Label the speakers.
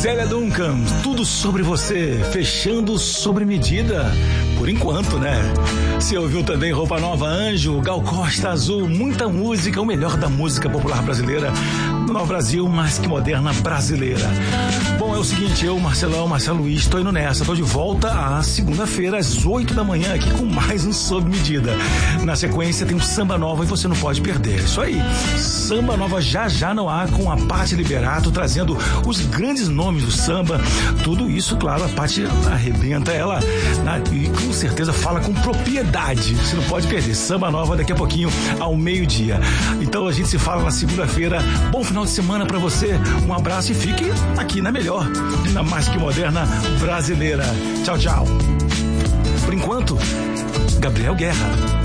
Speaker 1: Célia Duncan, tudo sobre você, fechando sobre medida. Por enquanto, né? Você ouviu também Roupa Nova, Anjo, Gal Costa, Azul, muita música, o melhor da música popular brasileira, no Brasil, mais que moderna brasileira. Bom, é o seguinte, eu, Marcelo Luiz, tô indo nessa, tô de volta à segunda-feira, às 8 da manhã, aqui com mais um Sob Medida. Na sequência tem um Samba Nova e você não pode perder. Isso aí, Samba Nova já no ar com a Paty Liberato, trazendo os grandes nomes do samba. Tudo isso, claro, a Paty arrebenta ela e com certeza fala com propriedade. Você não pode perder. Samba Nova daqui a pouquinho ao meio-dia. Então a gente se fala na segunda-feira. Bom final de semana pra você. Um abraço e fique aqui na melhor, na mais que moderna brasileira. Tchau, tchau. Por enquanto, Gabriel Guerra.